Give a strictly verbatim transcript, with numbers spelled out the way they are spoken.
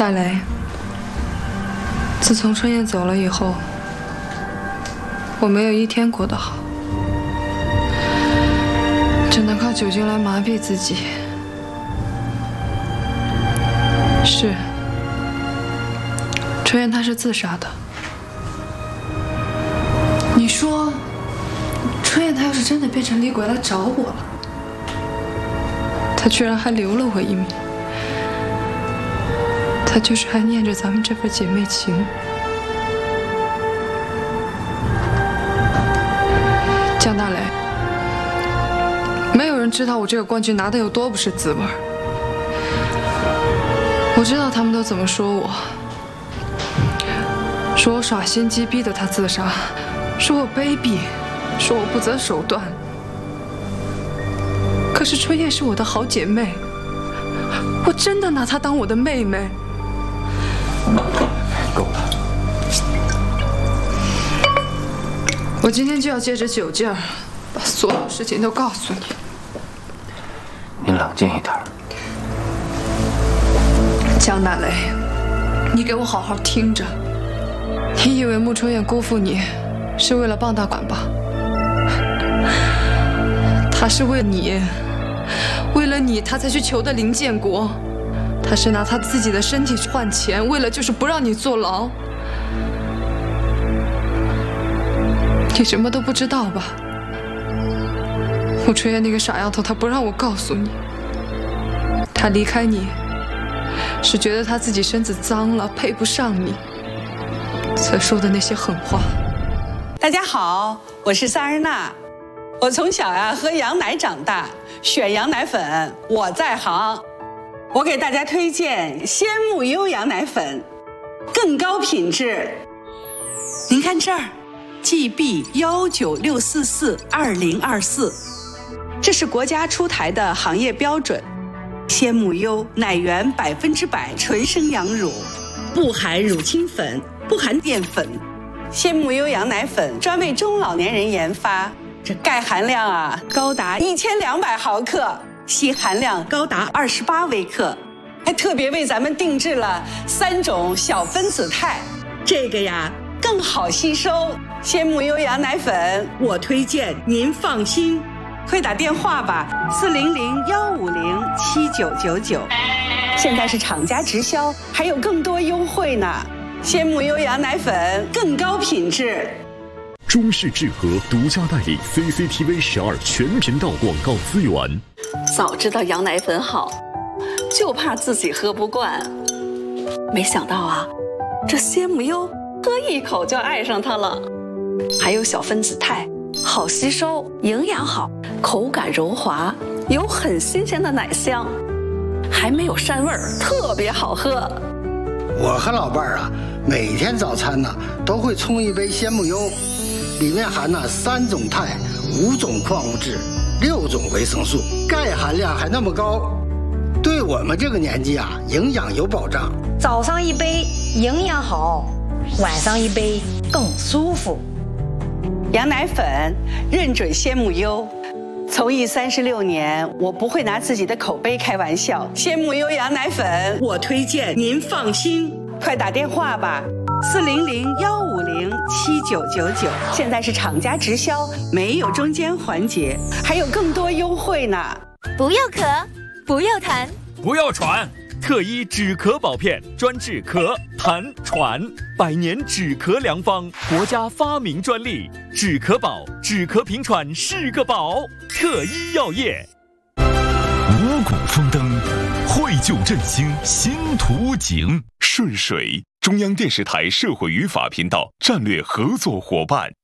大雷，自从春燕走了以后，我没有一天过得好，只能靠酒精来麻痹自己。是，春燕她是自杀的。你说，春燕她要是真的变成厉鬼来找我了，她居然还留了我一命。他就是还念着咱们这份姐妹情。江大雷，没有人知道我这个冠军拿的有多不是滋味。我知道他们都怎么说我，说我耍心机逼得他自杀，说我卑鄙，说我不择手段。可是春燕是我的好姐妹，我真的拿她当我的妹妹。 够了！ 我今天就要借着酒劲儿，把所有事情都告诉你。 你冷静一点。 江大雷，你给我好好听着。你以为穆春燕辜负你，是为了傍大款吧？她是为了你，为了你，她才去求的林建国。他是拿他自己的身体换钱，为了就是不让你坐牢。你什么都不知道吧？穆春燕那个傻丫头，她不让我告诉你。她离开你，是觉得她自己身子脏了，配不上你，才说的那些狠话。 大家好，我是萨日娜。我从小呀喝羊奶长大，选羊奶粉我在行。我给大家推荐鲜木优羊奶粉，更高品质。您看这儿 ，G B 幺九六四四二零二四，这是国家出台的行业标准。鲜木优奶源百分之百纯生羊乳，不含乳清粉，不含淀粉。鲜木优羊奶粉专为中老年人研发，这钙含量啊高达一千两百毫克。硒含量高达二十八微克，还特别为咱们定制了三种小分子肽，这个呀更好吸收。鲜木优羊奶粉，我推荐您放心，快打电话吧，四零零幺五零七九九九。现在是厂家直销，还有更多优惠呢。鲜木优羊奶粉更高品质。 中视智和独家代理 C C T V 十二全频道广告资源。 早知道羊奶粉好，就怕自己喝不惯。没想到啊，这鲜木优喝一口就爱上它了。还有小分子肽，好吸收，营养好，口感柔滑，有很新鲜的奶香，还没有膻味儿，特别好喝。 我和老伴儿啊，每天早餐呢都会冲一杯鲜木优。里面含了三种肽、五种矿物质、六种维生素，钙含量还那么高，对我们这个年纪啊，营养有保障。 早上一杯营养好，晚上一杯更舒服。 羊奶粉认准鲜木优，从艺三十六年，我不会拿自己的口碑开玩笑。鲜木优羊奶粉，我推荐您放心，快打电话吧。四零零幺五零七九九九，现在是厂家直销，没有中间环节，还有更多优惠呢。 不要咳，不要痰， 不要喘，特医止咳宝片专治咳、痰、喘，百年止咳良方，国家发明专利，止咳宝，止咳平喘是个宝。特医药业， 五谷丰登，绘就振兴新图景。顺水，中央电视台社会与法频道战略合作伙伴。